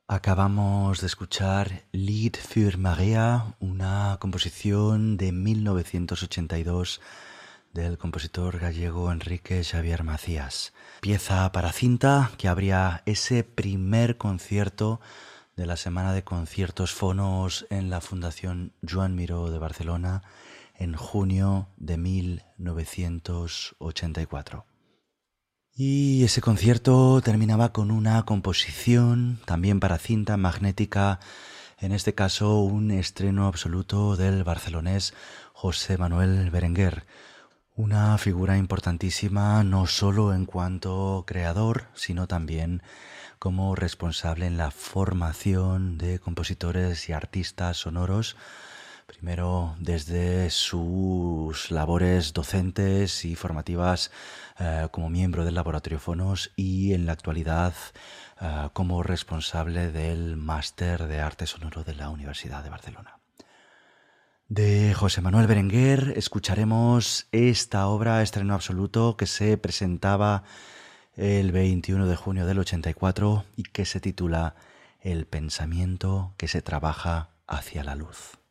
Acabamos de escuchar Lied für Maria, una composición de 1982 del compositor gallego Enrique Xavier Macías. Pieza para cinta que abría ese primer concierto de la semana de conciertos fonos en la Fundación Joan Miró de Barcelona en junio de 1984. Y ese concierto terminaba con una composición también para cinta magnética, en este caso un estreno absoluto del barcelonés José Manuel Berenguer, una figura importantísima no solo en cuanto creador, sino también como responsable en la formación de compositores y artistas sonoros, primero desde sus labores docentes y formativas como miembro del Laboratorio Fonos y en la actualidad como responsable del Máster de Arte Sonoro de la Universidad de Barcelona. De José Manuel Berenguer escucharemos esta obra, estreno absoluto, que se presentaba el 21 de junio del 84 y que se titula El pensamiento que se trabaja hacia la luz.